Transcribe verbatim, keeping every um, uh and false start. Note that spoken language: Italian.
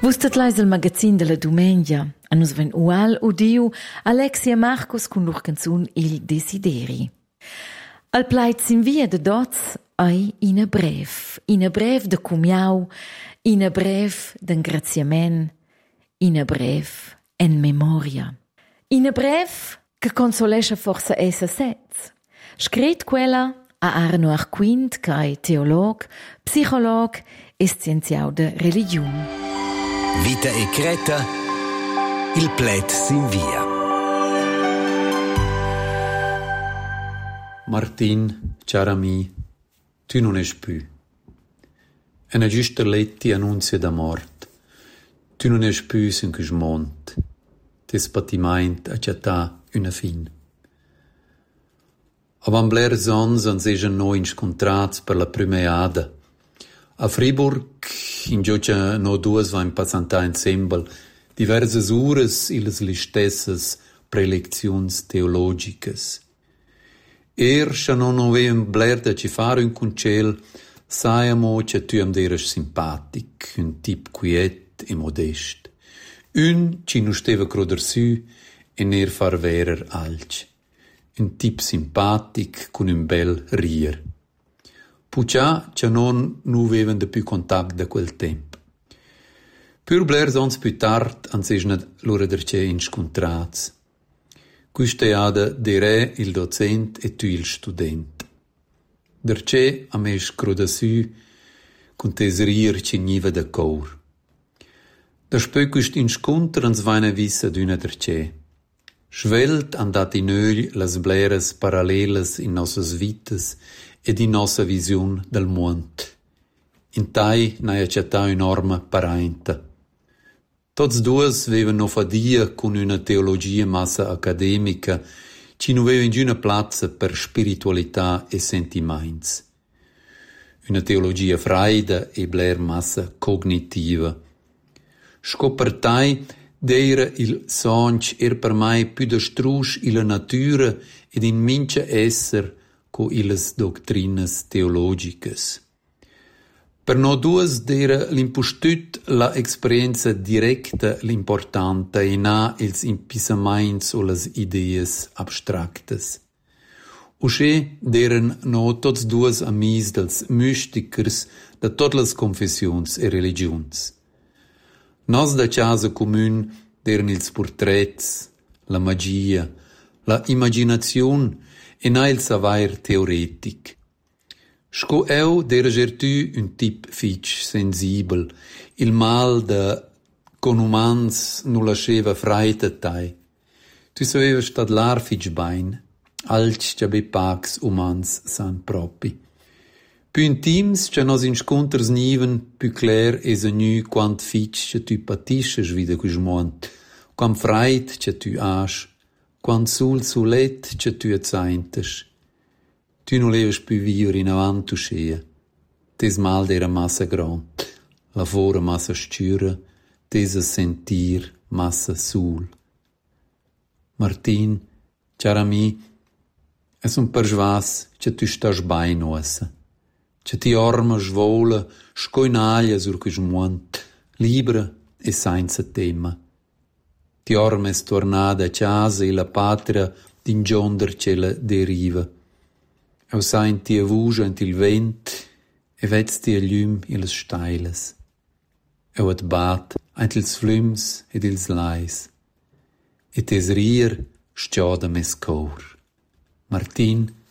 Vus tatlais il magazin della Dumengia. A nus ven ual udiu Alexia Marcos con lur canzun Il Desideri. Al plait sin via de dots ai ina brev, ina brev de cumiau, ina brev d'engraziament, ina brev en memoria. Ina brev che consolescha forsa essa sez. Scret quella a Arno Arquint, che è teolog, psicolog e scienziau de religiun. Vita e Creta, il plet sin via. Martin, cara mi, tu non es più. Una giusta letti annunzia da mort. Tu non es più sin che smont. Tes patiment a città una fin. Avan bler sons ans eschen noi incontrats per la primeada. A Friburg, in giocia no duas vain passantà ensemble, diverses ures illes listessas prelecziuns teologicas. Er scha non avevan bler da ci fare un concel, saiamo che tu am deras simpatic, un tip quiet e modest. Un ci nu steva croder su e ner far verer alc. Un tip simpatic con un bel rier. Puccia che non nu avevan da più contact da quel tempo. Pur bler sons più tard ans esna lura derce inscontrats. Quiste ada dere il docent e tu il student. Derce am es croda su con tes rier ci niva da cor. Da spö quist inscontr ans vaina vissa d'una derce. Svelt andat in öl las bleras parallelas in nossas vitas ed in nossa visiun del mond. In tai naia città enorme parenta. Tots duas vevan no fadia con una teologia massa academica, ci nu vevan giuna plazza per spiritualità e sentiments. Una teologia fraida e bler massa cognitiva. Scopertai d'eira il sonch er per mai più da strusch illa natura ed in mincha esser co illas doctrinas teologicas. Per no duas d'era l'impustüt la experienza directa l'importanta e na ils impisamaints o las ideas abstractas. Usche d'eran no tots duas amis dels mystikers da tot las confessiuns e religiuns. Nos da casa commun d'eran ils portrets, la magia, la imaginaziun e na il savair teoretic. Sco eu d'erer tu un tip fitch sensibel, il mal da con umans nu lasceva freita tai. Tu saveva stat lar fitch bain, alc cia be pax umans san propi. Più intims cia nos insconters niven, più clair es a nu quant fitch cia tu patisces vida quis mont, quam freit cia tu asch, quant sul sulet cia tu azzaintes. Tu non leves più vivere in avanti uscea. Tes mal d'era massa grant, la fora massa scura, tes a sentir massa sul. Martin, cara mi, es un perschwas che tu stas bain ossa, che ti orma svola, scoinaglia sur quis muont, libera e senza tema. Ti orma es tornada a casa e la patria d'ingionder che la deriva. Eu senti a vuja ent il vent e vezti a glium illes steiles. Eu at bat ent ils flüms ed ils lais. Et es rier stioda mes cor. Martin,